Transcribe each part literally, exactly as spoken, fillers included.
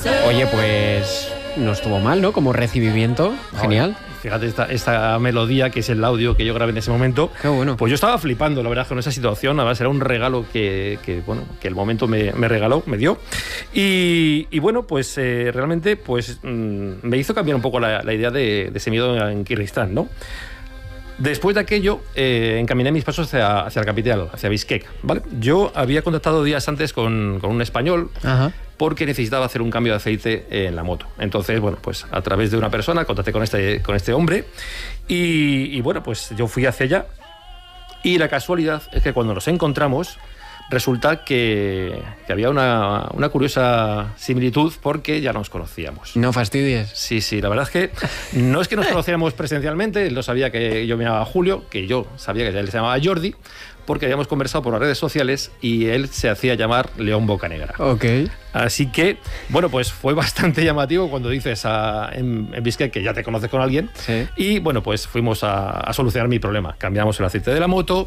Oye, pues no estuvo mal, ¿no? Como recibimiento, genial. Fíjate, esta, esta melodía, que es el audio que yo grabé en ese momento. Qué bueno. Pues yo estaba flipando, la verdad, con esa situación. Además, era un regalo que, que, bueno, que el momento me, me regaló, me dio. Y, y bueno, pues eh, realmente pues, mmm, me hizo cambiar un poco la, la idea de, de ese miedo en Kirguistán, ¿no? Después de aquello, eh, encaminé mis pasos hacia, hacia la capital, hacia Bishkek, ¿vale? Yo había contactado días antes con, con un español. Ajá. Porque necesitaba hacer un cambio de aceite en la moto. Entonces, bueno, pues a través de una persona contacté con este, con este hombre y, y bueno, pues yo fui hacia allá y la casualidad es que cuando nos encontramos resulta que, que había una, una curiosa similitud porque ya nos conocíamos. No fastidies. Sí, sí, la verdad es que no es que nos conociéramos presencialmente, él no sabía que yo me llamaba Julio, que yo sabía que él se llamaba Jordi, porque habíamos conversado por las redes sociales y él se hacía llamar León Bocanegra. Ok. Así que, bueno, pues fue bastante llamativo cuando dices a, en, en Bishkek que ya te conoces con alguien. Sí. Y, bueno, pues fuimos a, a solucionar mi problema. Cambiamos el aceite de la moto,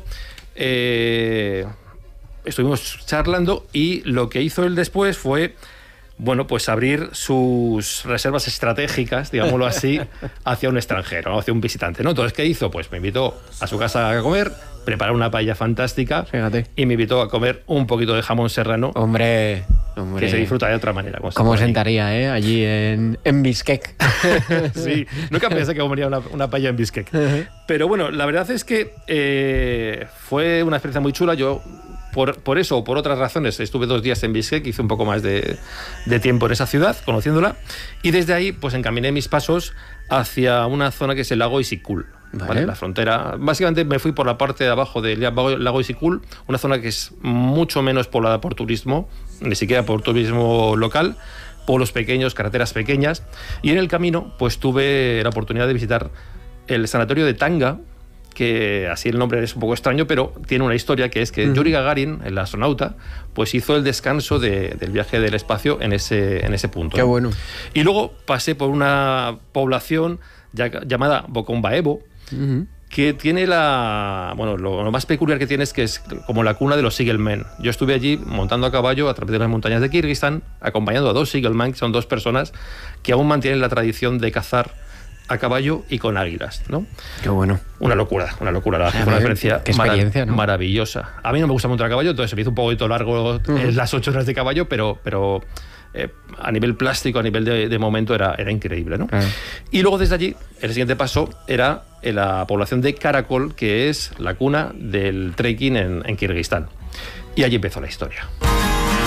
eh, estuvimos charlando y lo que hizo él después fue... bueno, pues abrir sus reservas estratégicas, digámoslo así, hacia un extranjero, ¿no? Hacia un visitante, ¿no? Entonces, ¿qué hizo? Pues me invitó a su casa a comer, preparó una paella fantástica. Fíjate. Y me invitó a comer un poquito de jamón serrano. Hombre, hombre. Que se disfruta de otra manera. ¿Cómo sentaría, eh? Allí en, en Bishkek. Sí, nunca pensé que comería una, una paella en Bishkek. Uh-huh. Pero bueno, la verdad es que eh, fue una experiencia muy chula. Yo... Por, por eso o por otras razones estuve dos días en Bishkek, hice un poco más de, de tiempo en esa ciudad, conociéndola, y desde ahí pues encaminé mis pasos hacia una zona que es el lago Isikul, ¿vale? ¿Vale? La frontera. Básicamente me fui por la parte de abajo del lago Isikul, una zona que es mucho menos poblada por turismo, ni siquiera por turismo local, pueblos pequeños, carreteras pequeñas, y en el camino pues tuve la oportunidad de visitar el sanatorio de Tanga, que así el nombre es un poco extraño, pero tiene una historia, que es que uh-huh. Yuri Gagarin, el astronauta, pues hizo el descanso de, del viaje del espacio en ese, en ese punto. Qué ¿no? bueno. Y luego pasé por una población ya, llamada Bokombaebo, uh-huh. que tiene la... Bueno, lo, lo más peculiar que tiene es que es como la cuna de los Sigelmen. Yo estuve allí montando a caballo a través de las montañas de Kirguistán, acompañando a dos Sigelmen, que son dos personas que aún mantienen la tradición de cazar a caballo y con águilas, ¿no? Qué bueno. Una locura, una locura. La verdad, una experiencia, qué experiencia, marav- ¿no? maravillosa. A mí no me gusta montar a caballo, entonces se me hizo un poquito largo uh-huh. eh, las ocho horas de caballo, pero, pero eh, a nivel plástico, a nivel de, de momento, era, era increíble, ¿no? Uh-huh. Y luego desde allí, el siguiente paso era en la población de Karakol, que es la cuna del trekking en, en Kirguistán. Y allí empezó la historia.